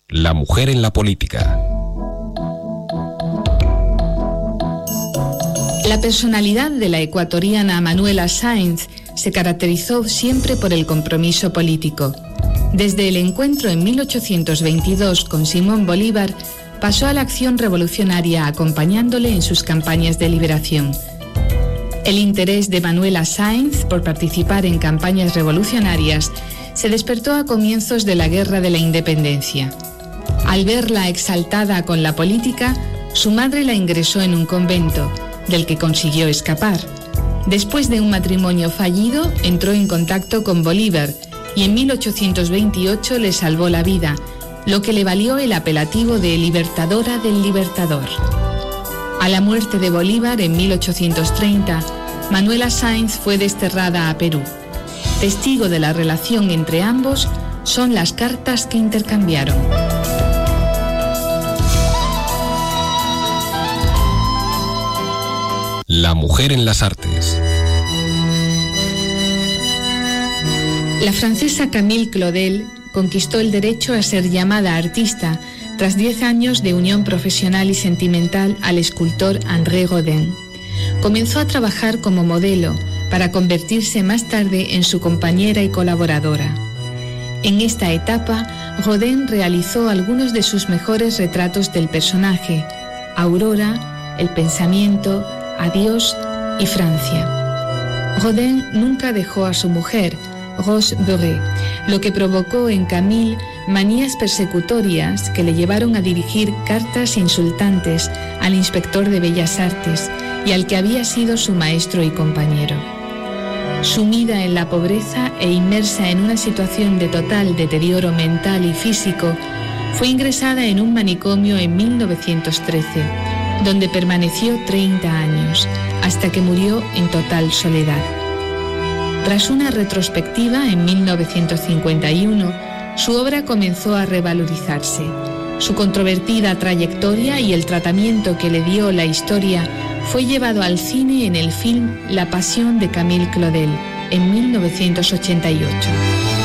La mujer en la política. La personalidad de la ecuatoriana Manuela Sáenz se caracterizó siempre por el compromiso político. Desde el encuentro en 1822 con Simón Bolívar, pasó a la acción revolucionaria acompañándole en sus campañas de liberación. El interés de Manuela Sáenz por participar en campañas revolucionarias se despertó a comienzos de la Guerra de la Independencia. Al verla exaltada con la política, su madre la ingresó en un convento, del que consiguió escapar. Después de un matrimonio fallido, entró en contacto con Bolívar y en 1828 le salvó la vida, lo que le valió el apelativo de Libertadora del Libertador. A la muerte de Bolívar en 1830, Manuela Sáenz fue desterrada a Perú. Testigo de la relación entre ambos son las cartas que intercambiaron. La mujer en las artes. La francesa Camille Claudel conquistó el derecho a ser llamada artista tras 10 años de unión profesional y sentimental al escultor André Rodin. Comenzó a trabajar como modelo para convertirse más tarde en su compañera y colaboradora. En esta etapa, Rodin realizó algunos de sus mejores retratos del personaje: Aurora, El pensamiento, Adiós y Francia. Rodin nunca dejó a su mujer, Rose Beuret, lo que provocó en Camille manías persecutorias que le llevaron a dirigir cartas insultantes al inspector de Bellas Artes y al que había sido su maestro y compañero. Sumida en la pobreza e inmersa en una situación de total deterioro mental y físico, fue ingresada en un manicomio en 1913, donde permaneció 30 años, hasta que murió en total soledad. Tras una retrospectiva en 1951, su obra comenzó a revalorizarse. Su controvertida trayectoria y el tratamiento que le dio la historia fue llevado al cine en el film La Pasión de Camille Claudel en 1988.